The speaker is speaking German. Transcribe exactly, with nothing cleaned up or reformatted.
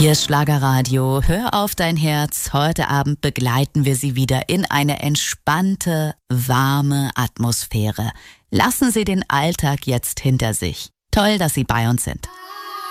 Hier ist Schlagerradio. Hör auf dein Herz. Heute Abend begleiten wir Sie wieder in eine entspannte, warme Atmosphäre. Lassen Sie den Alltag jetzt hinter sich. Toll, dass Sie bei uns sind.